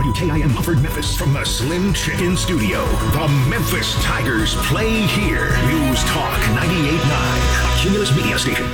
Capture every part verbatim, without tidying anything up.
W K I M Mufford, Memphis. From the Slim Chicken Studio, the Memphis Tigers play here. News Talk ninety-eight point nine, a Cumulus Media Station.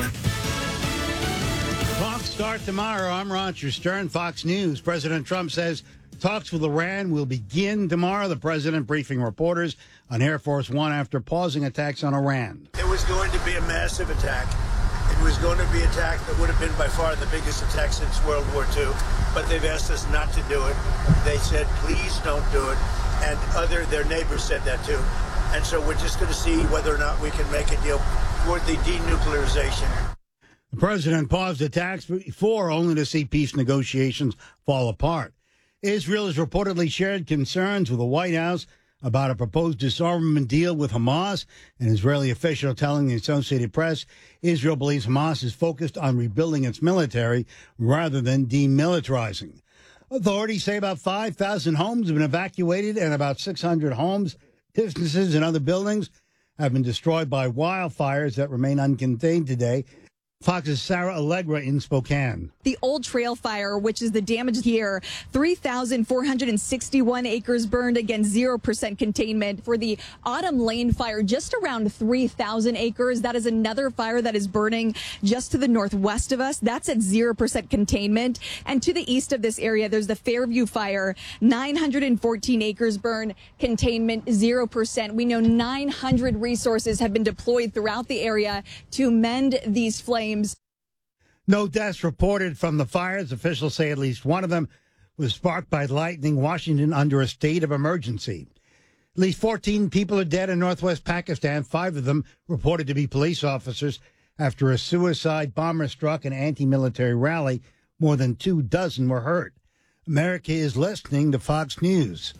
Talks start tomorrow. I'm Roger Stern, Fox News. President Trump says talks with Iran will begin tomorrow. The president briefing reporters on Air Force One after pausing attacks on Iran. It was going to be a massive attack. It was going to be an attack that would have been by far the biggest attack since World War Two, but they've asked us not to do it. They said, please don't do it. And other their neighbors said that too. And so we're just going to see whether or not we can make a deal toward the denuclearization. The president paused attacks before only to see peace negotiations fall apart. Israel has reportedly shared concerns with the White House about a proposed disarmament deal with Hamas. An Israeli official telling the Associated Press Israel believes Hamas is focused on rebuilding its military rather than demilitarizing. Authorities say about five thousand homes have been evacuated and about six hundred homes, businesses, and other buildings have been destroyed by wildfires that remain uncontained today. Fox's Sarah Allegra in Spokane. The Old Trail Fire, which is the damage here, three thousand four hundred sixty-one acres burned, again, zero percent containment. For the Autumn Lane Fire, just around three thousand acres. That is another fire that is burning just to the northwest of us. That's at zero percent containment. And to the east of this area, there's the Fairview Fire, nine hundred fourteen acres burned, containment zero percent. We know nine hundred resources have been deployed throughout the area to mend these flames. No deaths reported from the fires. Officials say at least one of them was sparked by lightning. Washington under a state of emergency. At least fourteen people are dead in northwest Pakistan, five of them reported to be police officers after a suicide bomber struck an anti-military rally. More than two dozen were hurt. America is listening to Fox News.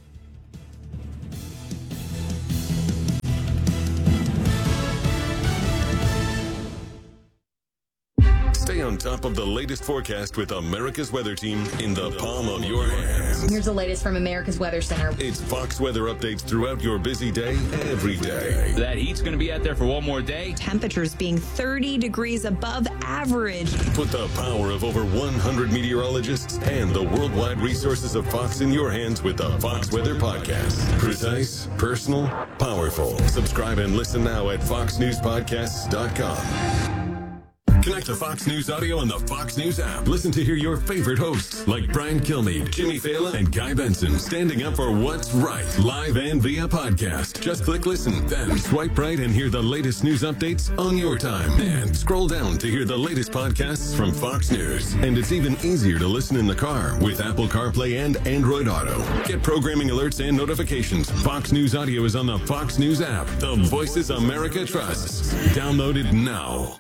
Stay on top of the latest forecast with America's Weather Team in the palm of your hands. Here's the latest from America's Weather Center. It's Fox weather updates throughout your busy day, every day. That heat's going to be out there for one more day. Temperatures being thirty degrees above average. Put the power of over one hundred meteorologists and the worldwide resources of Fox in your hands with the Fox Weather Podcast. Precise, personal, powerful. Subscribe and listen now at fox news podcasts dot com. Connect to Fox News Audio on the Fox News app. Listen to hear your favorite hosts like Brian Kilmeade, Jimmy Fallon, and Guy Benson standing up for what's right, live and via podcast. Just click listen, then swipe right and hear the latest news updates on your time. And scroll down to hear the latest podcasts from Fox News. And it's even easier to listen in the car with Apple CarPlay and Android Auto. Get programming alerts and notifications. Fox News Audio is on the Fox News app. The voices America trusts. Download it now.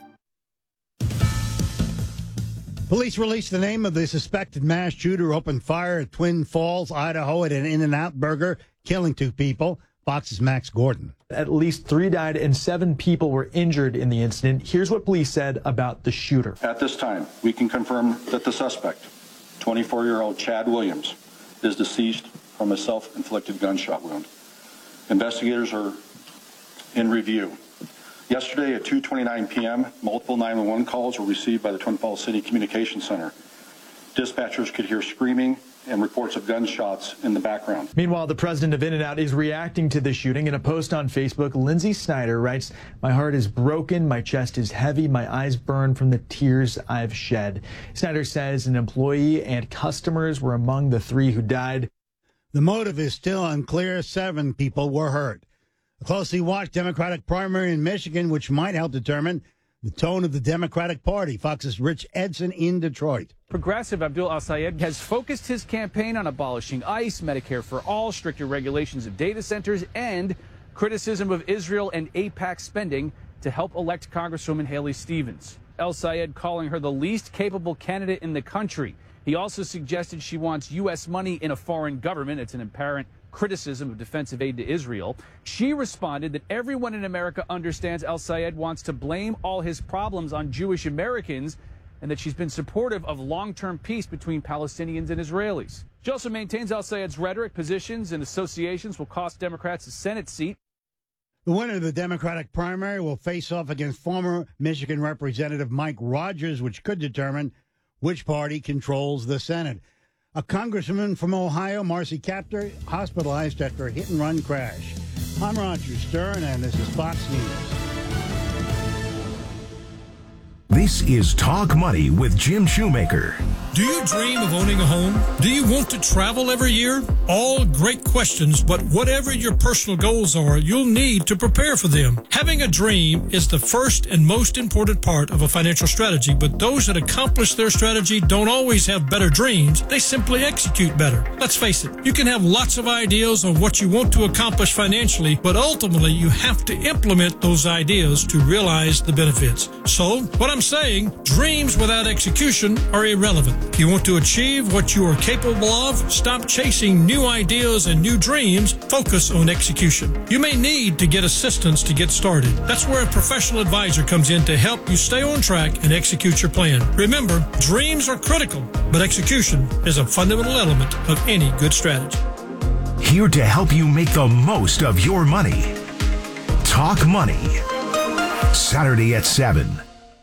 Police released the name of the suspected mass shooter who opened fire at Twin Falls, Idaho at an In-N-Out Burger, killing two people. Fox's Max Gordon. At least three died and seven people were injured in the incident. Here's what police said about the shooter. At this time, we can confirm that the suspect, twenty-four-year-old Chad Williams, is deceased from a self-inflicted gunshot wound. Investigators are in review. Yesterday at two twenty-nine p.m., multiple nine one one calls were received by the Twin Falls City Communications Center. Dispatchers could hear screaming and reports of gunshots in the background. Meanwhile, the president of In-N-Out is reacting to the shooting. In a post on Facebook, Lindsay Snyder writes, "My heart is broken, my chest is heavy, my eyes burn from the tears I've shed." Snyder says an employee and customers were among the three who died. The motive is still unclear. Seven people were hurt. A closely watched Democratic primary in Michigan, which might help determine the tone of the Democratic Party. Fox's Rich Edson in Detroit. Progressive Abdul Al-Sayed has focused his campaign on abolishing ICE, Medicare for all, stricter regulations of data centers, and criticism of Israel and AIPAC spending to help elect Congresswoman Haley Stevens. Al-Sayed calling her the least capable candidate in the country. He also suggested she wants U S money in a foreign government. It's an apparent criticism of defensive aid to Israel. She responded that everyone in America understands Al-Sayed wants to blame all his problems on Jewish Americans and that she's been supportive of long-term peace between Palestinians and Israelis. She also maintains Al-Sayed's rhetoric, positions, and associations will cost Democrats a Senate seat. The winner of the Democratic primary will face off against former Michigan Representative Mike Rogers, which could determine which party controls the Senate. A congresswoman from Ohio, Marcy Kaptur, hospitalized after a hit-and-run crash. I'm Roger Stern, and this is Fox News. This is Talk Money with Jim Shoemaker. Do you dream of owning a home? Do you want to travel every year? All great questions, but whatever your personal goals are, you'll need to prepare for them. Having a dream is the first and most important part of a financial strategy, but those that accomplish their strategy don't always have better dreams. They simply execute better. Let's face it, you can have lots of ideas on what you want to accomplish financially, but ultimately you have to implement those ideas to realize the benefits. So, what I'm saying, dreams without execution are irrelevant. If you want to achieve what you are capable of, stop chasing new ideas and new dreams. Focus on execution. You may need to get assistance to get started. That's where a professional advisor comes in to help you stay on track and execute your plan. Remember, dreams are critical, but execution is a fundamental element of any good strategy. Here to help you make the most of your money. Talk Money. Saturday at seven.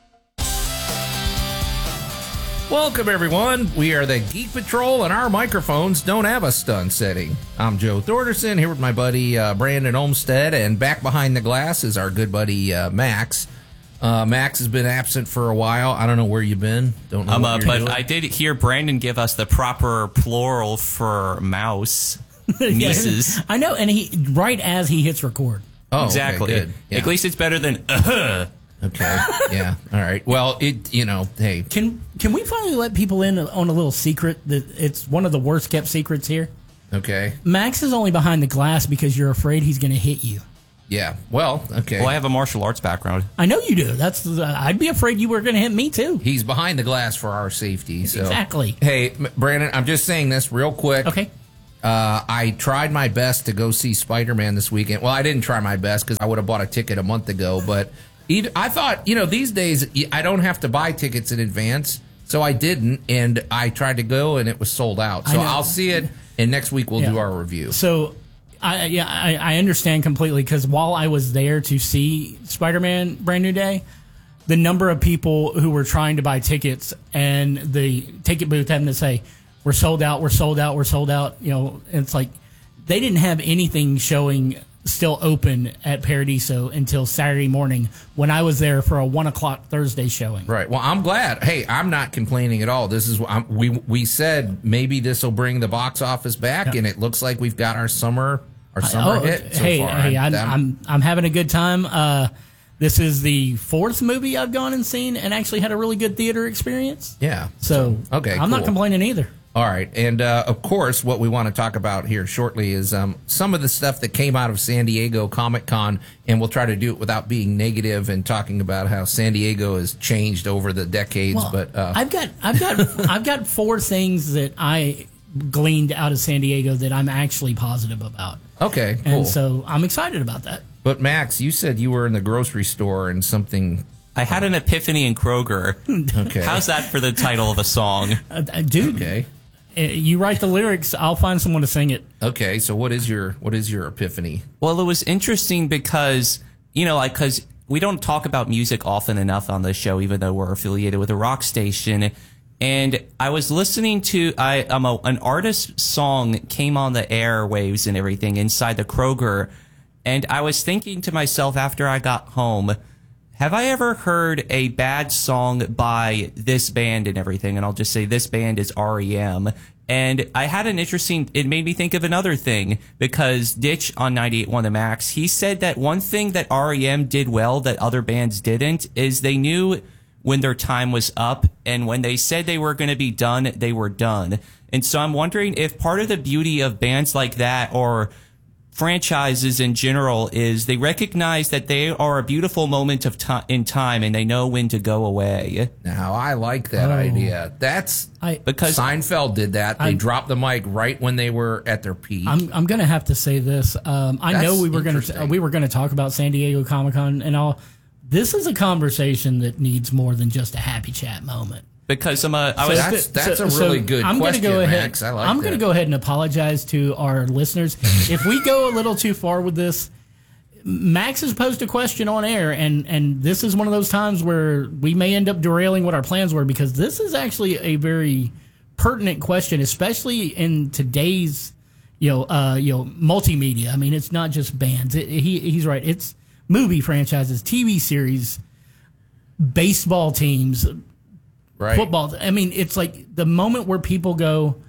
Welcome, everyone. We are the Geek Patrol, and our microphones don't have a stun setting. I'm Joe Thorderson, here with my buddy uh, Brandon Olmstead, and back behind the glass is our good buddy uh, Max. Uh, Max has been absent for a while. I don't know where you've been. Don't know. Um, what uh, you're but doing. I did hear Brandon give us the proper plural for mouse. Nieces. I know, and he right as he hits record. Oh, exactly. Okay, good. Yeah. At least it's better than uh-huh. Okay. Yeah. All right. Well, it you know, hey, Can can we finally let people in on a little secret that it's one of the worst kept secrets here? okay. Max is only behind the glass because you're afraid he's going to hit you. Yeah. Well, okay. Well, I have a martial arts background. I know you do. That's the, I'd be afraid you were going to hit me too. He's behind the glass for our safety. So. Exactly. Hey, M- Brandon, I'm just saying this real quick. Okay. Uh, I tried my best to go see Spider-Man this weekend. Well, I didn't try my best because I would have bought a ticket a month ago, but even, I thought, you know, these days I don't have to buy tickets in advance, so I didn't, and I tried to go, and it was sold out. So I'll see it, and next week we'll Yeah. do our review. So, I yeah, I, I understand completely because while I was there to see Spider-Man Brand New Day, the number of people who were trying to buy tickets and the ticket booth having to say, we're sold out, we're sold out, we're sold out, you know, it's like they didn't have anything showing still open at Paradiso until Saturday morning when I was there for a one o'clock Thursday showing. Right. Well, I'm glad. Hey, I'm not complaining at all. This is I'm, we we said maybe this will bring the box office back, yeah. and it looks like we've got our summer our summer oh, hit. So hey, far. hey, I'm, I'm, I'm I'm having a good time. Uh, this is the fourth movie I've gone and seen, and actually had a really good theater experience. Yeah. So, so okay, I'm cool. not complaining either. All right, and uh, of course, what we want to talk about here shortly is um, some of the stuff that came out of San Diego Comic-Con, and we'll try to do it without being negative and talking about how San Diego has changed over the decades. Well, but uh, I've got I've got I've got four things that I gleaned out of San Diego that I'm actually positive about. Okay, cool. And so I'm excited about that. But Max, you said you were in the grocery store and something. I had an epiphany in Kroger. Okay, how's that for the title of a song, uh, dude? Okay. You write the lyrics, I'll find someone to sing it. Okay, so what is your what is your epiphany? Well, it was interesting because, you know, like, because we don't talk about music often enough on this show, even though we're affiliated with a rock station. And I was listening to I um, a, an artist's song came on the airwaves and everything inside the Kroger. And I was thinking to myself after I got home, have I ever heard a bad song by this band and everything? And I'll just say this band is R E M. And I had an interesting, it made me think of another thing because Ditch on ninety-eight point one The Max, he said that one thing that R E M did well that other bands didn't is they knew when their time was up, and when they said they were going to be done, they were done. And so I'm wondering if part of the beauty of bands like that, or franchises in general, is they recognize that they are a beautiful moment of time in time, and they know when to go away. Now, I like that Oh. idea. That's I, because Seinfeld did that. They I- dropped the mic right when they were at their peak. I'm I'm gonna have to say this. Um, I That's know we were gonna interesting. we were gonna talk about San Diego Comic Con and all. This is a conversation that needs more than just a happy chat moment. Because I'm a, I So was, that's so- that's a so really good I'm question, gonna go ahead, Max. I like I'm that. going to go ahead and apologize to our listeners. If we go a little too far with this, Max has posed a question on air, and, and this is one of those times where we may end up derailing what our plans were, because this is actually a very pertinent question, especially in today's, you know, uh, you know, multimedia. I mean, it's not just bands. It, he he's right. It's movie franchises, T V series, baseball teams, right. football. I mean, it's like the moment where people go,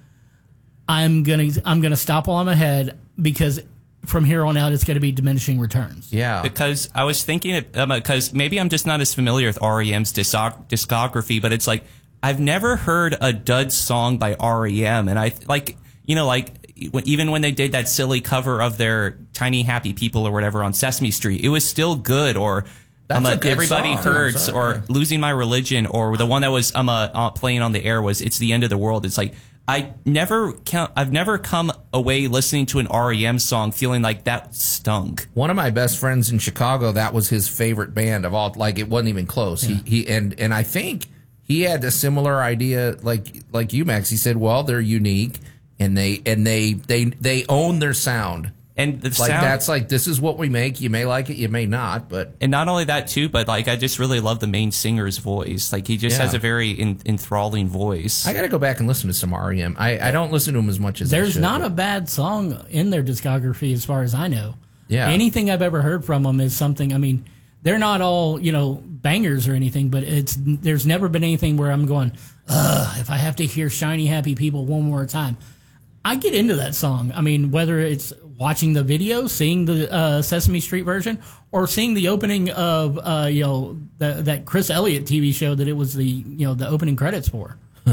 I'm gonna I'm gonna stop while I'm ahead because from here on out it's going to be diminishing returns. Yeah, because I was thinking because um, maybe I'm just not as familiar with R E M's discog- discography, but it's like I've never heard a dud song by R E M, and I like you know like even when they did that silly cover of their Tiny Happy People or whatever on Sesame Street, it was still good. Or That's um, a good Everybody song. Hurts, or Losing My Religion, or the one that was um, uh, uh, playing on the air was It's the End of the World. It's like I never count, I've never come away listening to an R E M song feeling like that stunk. One of my best friends in Chicago, that was his favorite band of all. Like it wasn't even close. Yeah. He he and and I think he had a similar idea like like you, Max. He said, well, they're unique and they and they they they own their sound. And the like sound, that's like this is what we make. You may like it, you may not, but and not only that too, but like I just really love the main singer's voice. Like he just Yeah. has a very in, enthralling voice. I got to go back and listen to some R E M. I, I don't listen to them as much as I There's should, not but- a bad song in their discography as far as I know. Yeah. Anything I've ever heard from them is something. I mean, they're not all you know bangers or anything, but it's there's never been anything where I'm going, ugh, if I have to hear Shiny Happy People one more time. I get into that song. I mean, whether it's watching the video, seeing the uh, Sesame Street version, or seeing the opening of uh, you know the, that Chris Elliott T V show that it was the you know the opening credits for.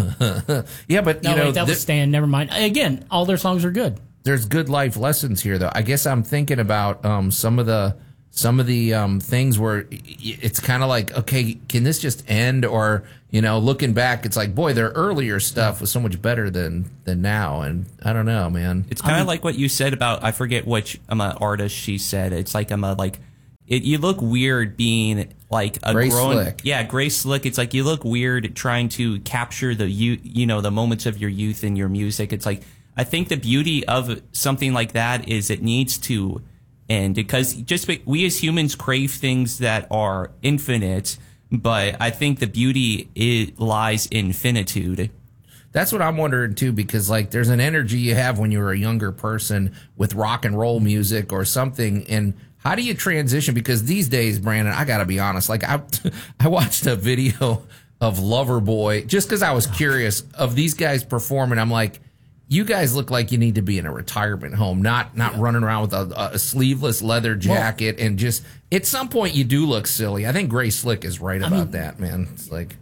Yeah, but you no, know wait, that thi- was Stan. Never mind. Again, all their songs are good. there's good life lessons here, though. I guess I'm thinking about um, some of the some of the um, things where it's kind of like, okay, can this just end? Or, you know, looking back, it's like, boy, their earlier stuff was so much better than than now. And I don't know, man. It's kind of I mean, like what you said about, I forget which um, uh, artist she said. It's like, I'm a, like, it, you look weird being like a Grace grown, Slick. yeah, Grace Slick. It's like you look weird trying to capture the you, you know, the moments of your youth in your music. It's like, I think the beauty of something like that is it needs to end, because just we as humans crave things that are infinite, but I think the beauty it lies in finitude. That's what I'm wondering too, because like there's an energy you have when you're a younger person with rock and roll music or something, and how do you transition? Because these days, Brandon, I gotta be honest, like I I watched a video of Loverboy just because I was curious of these guys performing. I'm like, you guys look like you need to be in a retirement home, not not yeah. running around with a, a sleeveless leather jacket. Well, and just at some point you do look silly. I think Grace Slick is right I about mean, that, man. It's like,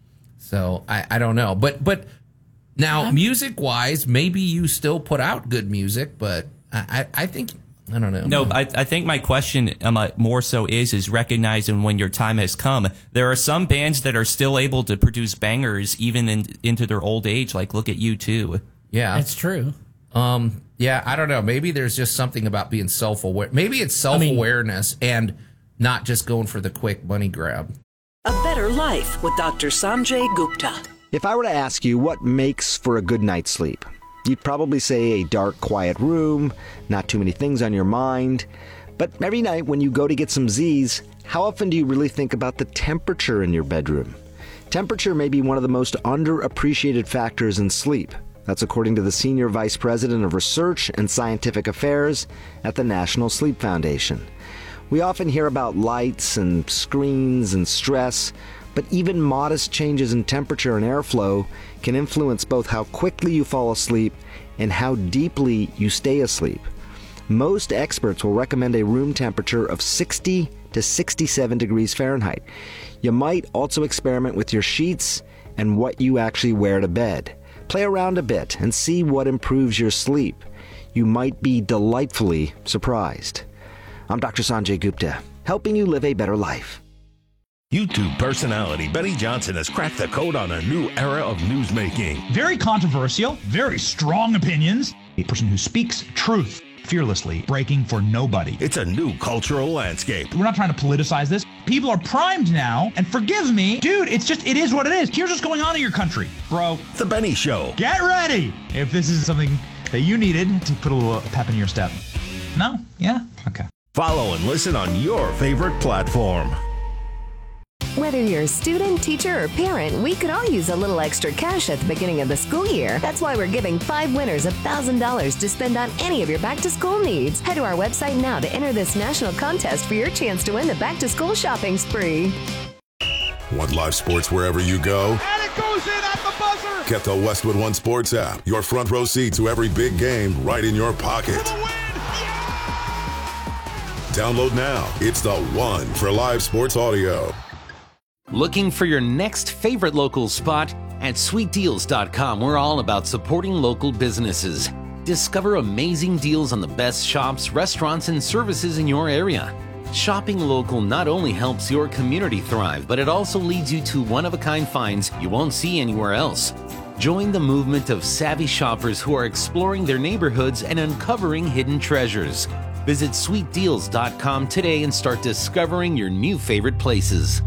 so I, I don't know, but but now music wise, maybe you still put out good music, but I I, I think. I don't know. No, I, I think my question um, uh, more so is is recognizing when your time has come. There are some bands that are still able to produce bangers even in, into their old age. Like, look at U two. Yeah, that's true. Um, yeah, I don't know. Maybe there's just something about being self-aware. Maybe it's self-awareness I mean, and not just going for the quick money grab. A Better Life with Doctor Sanjay Gupta. If I were to ask you what makes for a good night's sleep, you'd probably say a dark, quiet room, not too many things on your mind. But every night when you go to get some Z's, how often do you really think about the temperature in your bedroom? Temperature may be one of the most underappreciated factors in sleep. That's according to the Senior Vice President of Research and Scientific Affairs at the National Sleep Foundation. We often hear about lights and screens and stress, but even modest changes in temperature and airflow can influence both how quickly you fall asleep and how deeply you stay asleep. Most experts will recommend a room temperature of sixty to sixty-seven degrees Fahrenheit. You might also experiment with your sheets and what you actually wear to bed. Play around a bit and see what improves your sleep. You might be delightfully surprised. I'm Doctor Sanjay Gupta, helping you live a better life. YouTube personality Benny Johnson has cracked the code on a new era of newsmaking. Very controversial, very strong opinions. A person who speaks truth fearlessly, breaking for nobody. It's a new cultural landscape. We're not trying to politicize this. People are primed now, and forgive me, dude, it's just, it is what it is. Here's what's going on in your country, bro. The Benny Show. Get ready if this is something that you needed to put a little pep in your step. No? Yeah? Okay. Follow and listen on your favorite platform. Whether you're a student, teacher, or parent, we could all use a little extra cash at the beginning of the school year. That's why we're giving five winners one thousand dollars to spend on any of your back-to-school needs. Head to our website now to enter this national contest for your chance to win the back-to-school shopping spree. Want live sports wherever you go? And it goes in at the buzzer! Get the Westwood One Sports app. Your front row seat to every big game right in your pocket. For the win! Download now. It's the one for live sports audio. Looking for your next favorite local spot? At sweet deals dot com, we're all about supporting local businesses. Discover amazing deals on the best shops, restaurants, and services in your area. Shopping local not only helps your community thrive, but it also leads you to one-of-a-kind finds you won't see anywhere else. Join the movement of savvy shoppers who are exploring their neighborhoods and uncovering hidden treasures. Visit sweet deals dot com today and start discovering your new favorite places.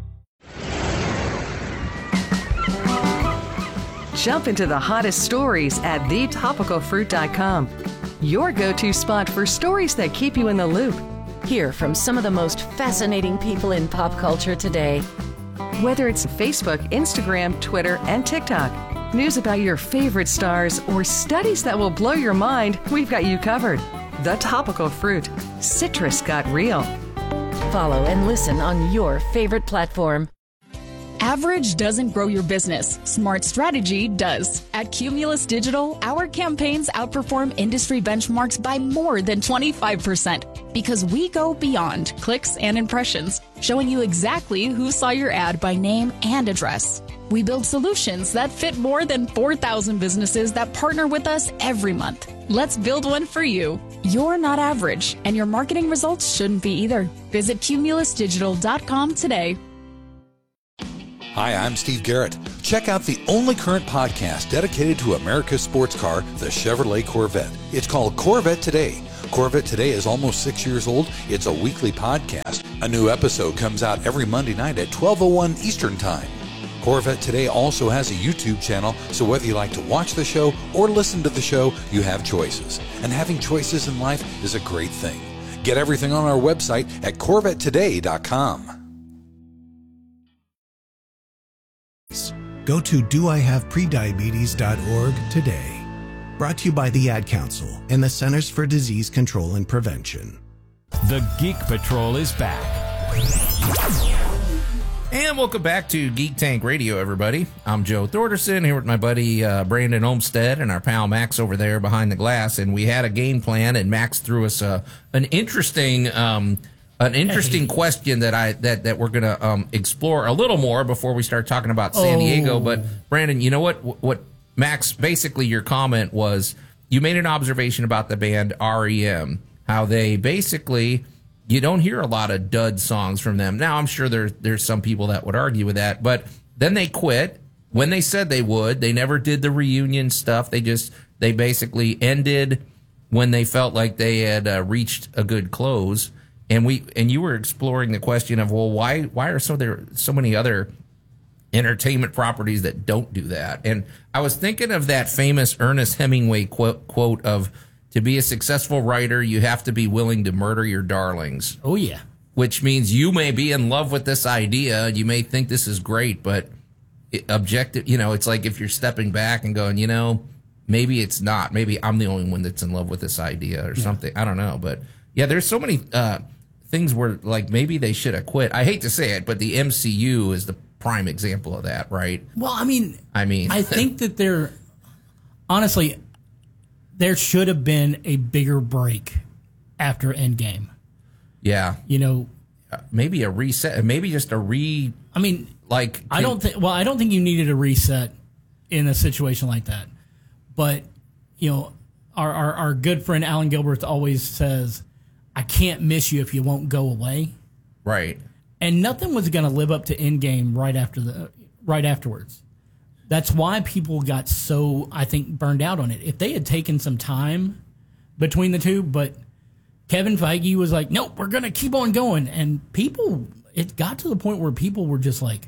Jump into the hottest stories at the topical fruit dot com. Your go-to spot for stories that keep you in the loop. Hear from some of the most fascinating people in pop culture today. Whether it's Facebook, Instagram, Twitter, and TikTok, news about your favorite stars, or studies that will blow your mind, we've got you covered. The Topical Fruit. Citrus got real. Follow and listen on your favorite platform. Average doesn't grow your business. Smart strategy does. At Cumulus Digital, our campaigns outperform industry benchmarks by more than twenty-five percent because we go beyond clicks and impressions, showing you exactly who saw your ad by name and address. We build solutions that fit more than four thousand businesses that partner with us every month. Let's build one for you. You're not average, and your marketing results shouldn't be either. Visit cumulus digital dot com today. Hi, I'm Steve Garrett. Check out the only current podcast dedicated to America's sports car, the Chevrolet Corvette. It's called Corvette Today. Corvette Today is almost six years old. It's a weekly podcast. A new episode comes out every Monday night at twelve oh one Eastern Time. Corvette Today also has a YouTube channel, so whether you like to watch the show or listen to the show, you have choices. And having choices in life is a great thing. Get everything on our website at corvette today dot com. Go to do I have prediabetes dot org today. Brought to you by the Ad Council and the Centers for Disease Control and Prevention. The Geek Patrol is back. And welcome back to Geek Tank Radio, everybody. I'm Joe Thorderson here with my buddy uh, Brandon Olmstead and our pal Max over there behind the glass. And we had a game plan, and Max threw us a, an interesting um, an interesting question that I that that we're gonna um, explore a little more before we start talking about San Oh. Diego. But Brandon, you know what? What Max? Basically, your comment was you made an observation about the band R E M, how they basically. You don't hear a lot of dud songs from them. Now, I'm sure there, there's some people that would argue with that, but then they quit when they said they would. They never did the reunion stuff. They just, they basically ended when they felt like they had uh, reached a good close. And we, and you were exploring the question of, well, why, why are so there so many other entertainment properties that don't do that? And I was thinking of that famous Ernest Hemingway quote, quote of, to be a successful writer, you have to be willing to murder your darlings. Oh, yeah. Which means you may be in love with this idea. You may think this is great, but it, objective, you know, it's like if you're stepping back and going, you know, maybe it's not. Maybe I'm the only one that's in love with this idea or Yeah. something. I don't know. But yeah, there's so many uh, things where like maybe they should have quit. I hate to say it, but the M C U is the prime example of that, right? Well, I mean, I mean, I think that there, honestly, there should have been a bigger break after Endgame. Yeah. You know, uh, maybe a reset, maybe just a re. I mean, like I don't think. Well, I don't think you needed a reset in a situation like that. But you know, our our, our good friend Alan Gilbert always says, "I can't miss you if you won't go away." Right. And nothing was going to live up to Endgame right after the right afterwards. That's why people got so, I think, burned out on it. If they had taken some time between the two, but Kevin Feige was like, nope, we're going to keep on going. And people, it got to the point where people were just like,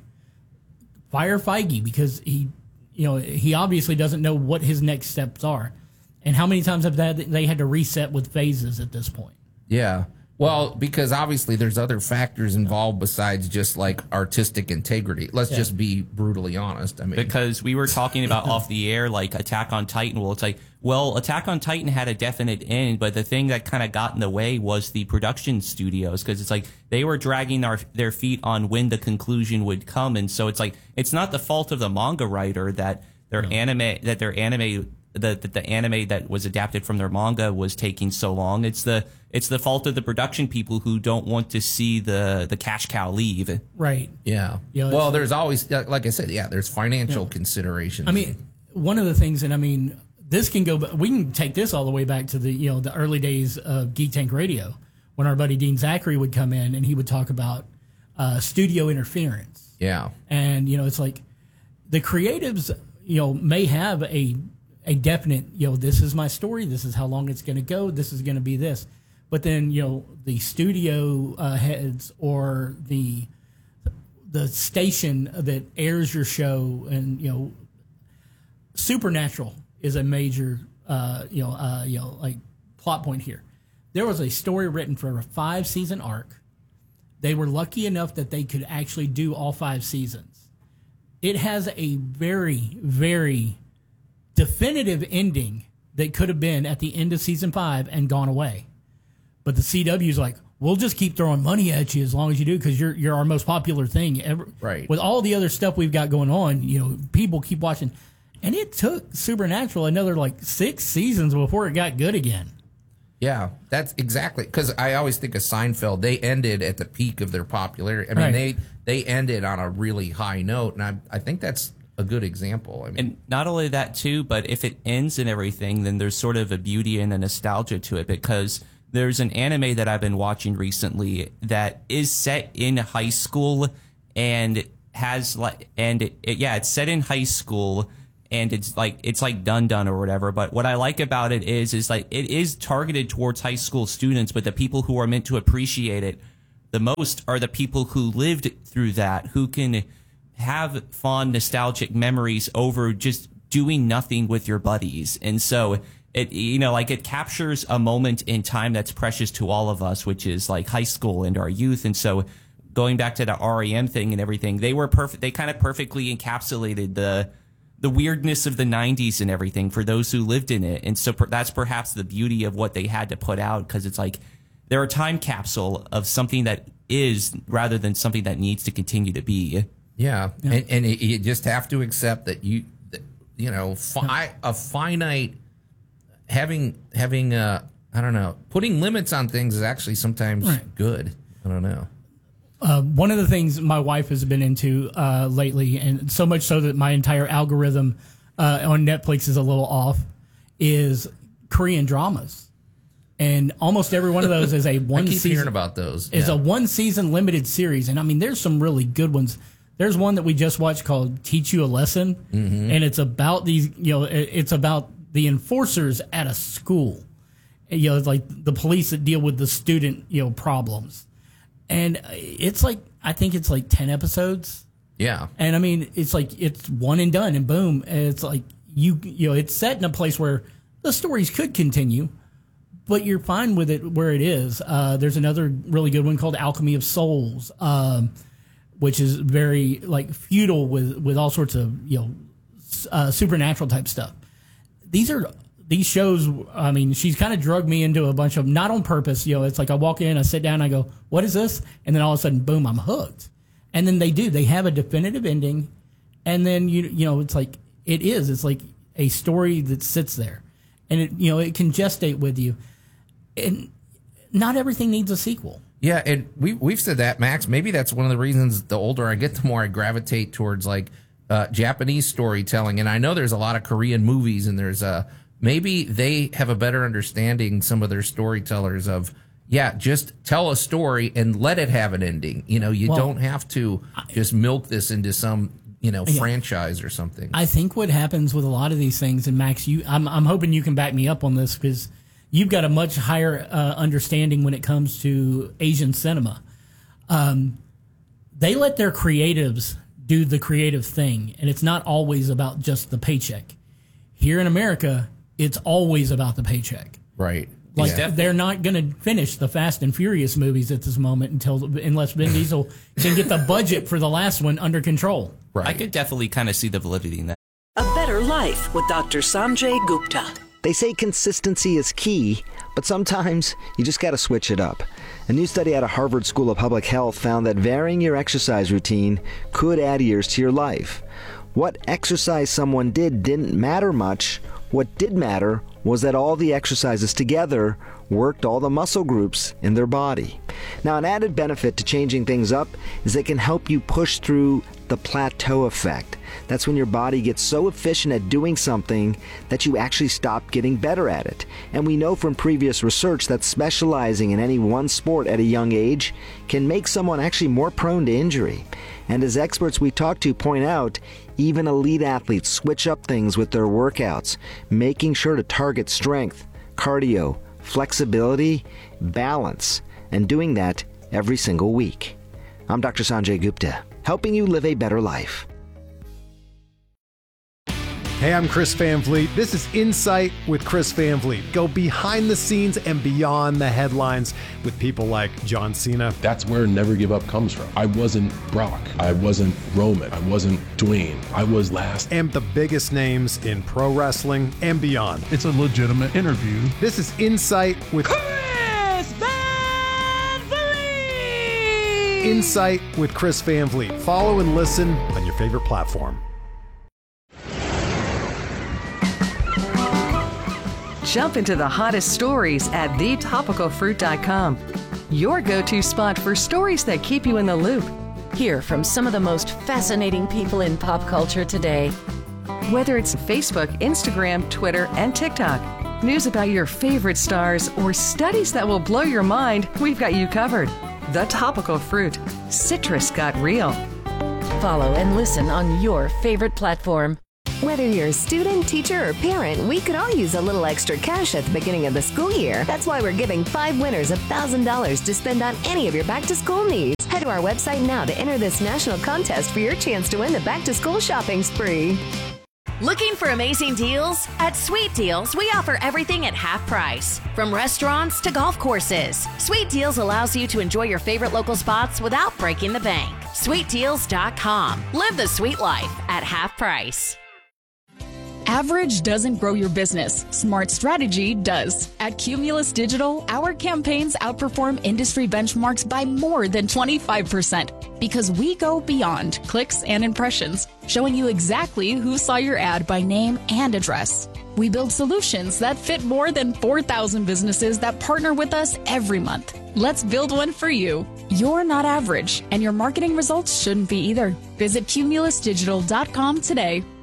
fire Feige, because he, you know, he obviously doesn't know what his next steps are. And how many times have that they had to reset with phases at this point? Yeah. Well, because obviously there's other factors involved besides just like artistic integrity. Let's Yeah. just be brutally honest. I mean, Because we were talking about off the air, like Attack on Titan. Well, it's like, well, Attack on Titan had a definite end, but the thing that kind of got in the way was the production studios, because it's like they were dragging our, their feet on when the conclusion would come, and so it's like it's not the fault of the manga writer that their no. anime that their anime the, the the anime that was adapted from their manga was taking so long. It's the it's the fault of the production people who don't want to see the the cash cow leave. Right. Yeah. You know, well, there's always, like I said, yeah, there's financial Yeah. considerations. I mean, one of the things, and I mean, this can go. We can take this all the way back to the you know the early days of Geek Tank Radio, when our buddy Dean Zachary would come in and he would talk about uh, studio interference. Yeah. And you know, it's like the creatives, you know, may have a a definite, you know, this is my story, this is how long it's going to go, this is going to be this. But then, you know, the studio uh, heads or the the station that airs your show, and you know, Supernatural is a major, uh, you know, uh, you know, like plot point here. There was a story written for a five season arc. They were lucky enough that they could actually do all five seasons. It has a very, very definitive ending that could have been at the end of season five and gone away. But the C W's like, we'll just keep throwing money at you as long as you do, because you're you're our most popular thing ever. Right. With all the other stuff we've got going on, you know, people keep watching. And it took Supernatural another like six seasons before it got good again. Yeah, that's exactly, because I always think of Seinfeld. They ended at the peak of their popularity. I mean, Right. they they ended on a really high note, and I I think that's a good example. I mean, And not only that too, but if it ends and everything, then there's sort of a beauty and a nostalgia to it, because there's an anime that I've been watching recently that is set in high school and has like, and it, it, yeah, it's set in high school, and it's like it's like Dun Dun or whatever. But what I like about it is is like it is targeted towards high school students, but the people who are meant to appreciate it the most are the people who lived through that, who can have fond nostalgic memories over just doing nothing with your buddies. And so it, you know, like it captures a moment in time that's precious to all of us, which is like high school and our youth. And so going back to the R E M thing and everything, they were perfect. They kind of perfectly encapsulated the, the weirdness of the nineties and everything for those who lived in it. And so per, that's perhaps the beauty of what they had to put out, because it's like they're a time capsule of something that is rather than something that needs to continue to be. Yeah, yeah. And, and it, you just have to accept that you, that, you know, fi- a finite having having uh, I don't know, putting limits on things is actually sometimes Right. good. I don't know. Uh, one of the things my wife has been into uh, lately, and so much so that my entire algorithm uh, on Netflix is a little off, is Korean dramas. And almost every one of those is a one I keep season. hearing about those. Is Yeah. a one season limited series, and I mean, there's some really good ones. There's one that we just watched called "Teach You a Lesson," Mhm. and it's about these. You know, it- it's about the enforcers at a school. You know, it's like the police that deal with the student, you know, problems. And it's like, I think it's like ten episodes. Yeah. And I mean, it's like, it's one and done, and boom. And it's like, you, you know, it's set in a place where the stories could continue, but you're fine with it where it is. Uh, there's another really good one called Alchemy of Souls, um, which is very like feudal with, with all sorts of, you know, uh, supernatural type stuff. These are, these shows, I mean, she's kind of drugged me into a bunch of, not on purpose, you know, it's like I walk in, I sit down, I go, what is this? And then all of a sudden, boom, I'm hooked. And then they do, they have a definitive ending. And then, you you know, it's like, it is, it's like a story that sits there. And it, you know, it can gestate with you. And not everything needs a sequel. Yeah, and we we've said that, Max. Maybe that's one of the reasons the older I get, the more I gravitate towards like uh, Japanese storytelling. And I know there's a lot of Korean movies, and there's a maybe they have a better understanding, some of their storytellers, of yeah, just tell a story and let it have an ending. You know, you Well, don't have to just milk this into some you know Yeah. franchise or something. I think what happens with a lot of these things, and Max, you, I'm, I'm hoping you can back me up on this, because you've got a much higher uh, understanding when it comes to Asian cinema. Um, they let their creatives do the creative thing, and it's not always about just the paycheck. Here in America, it's always about the paycheck. Right. Like Yeah. they're not going to finish the Fast and Furious movies at this moment until unless Vin Diesel can get the budget for the last one under control. I could definitely kind of see the validity in that. A Better Life with Doctor Sanjay Gupta. They say consistency is key, but sometimes you just got to switch it up. A new study out of Harvard School of Public Health found that varying your exercise routine could add years to your life. What exercise someone did didn't matter much. What did matter was that all the exercises together worked all the muscle groups in their body. Now, an added benefit to changing things up is they can help you push through the plateau effect. That's when your body gets so efficient at doing something that you actually stop getting better at it. And we know from previous research that specializing in any one sport at a young age can make someone actually more prone to injury. And as experts we talk to point out, even elite athletes switch up things with their workouts, making sure to target strength, cardio, flexibility, balance, and doing that every single week. I'm Doctor Sanjay Gupta, helping you live a better life. Hey, I'm Chris Van Vliet. This is Insight with Chris Van Vliet. Go behind the scenes and beyond the headlines with people like John Cena. That's where Never Give Up comes from. I wasn't Brock. I wasn't Roman. I wasn't Dwayne. I was last. And the biggest names in pro wrestling and beyond. It's a legitimate interview. This is Insight with Chris Van Vliet! Insight with Chris Van Vliet. Follow and listen on your favorite platform. Jump into the hottest stories at the topical fruit dot com. Your go-to spot for stories that keep you in the loop. Hear from some of the most fascinating people in pop culture today. Whether it's Facebook, Instagram, Twitter, and TikTok, news about your favorite stars, or studies that will blow your mind, we've got you covered. The Topical Fruit. Citrus got real. Follow and listen on your favorite platform. Whether you're a student, teacher, or parent, we could all use a little extra cash at the beginning of the school year. That's why we're giving five winners one thousand dollars to spend on any of your back-to-school needs. Head to our website now to enter this national contest for your chance to win the back-to-school shopping spree. Looking for amazing deals? At Sweet Deals, we offer everything at half price. From restaurants to golf courses, Sweet Deals allows you to enjoy your favorite local spots without breaking the bank. sweet deals dot com. Live the sweet life at half price. Average doesn't grow your business. Smart strategy does. At Cumulus Digital, our campaigns outperform industry benchmarks by more than twenty-five percent because we go beyond clicks and impressions, showing you exactly who saw your ad by name and address. We build solutions that fit more than four thousand businesses that partner with us every month. Let's build one for you. You're not average, and your marketing results shouldn't be either. Visit cumulus digital dot com today.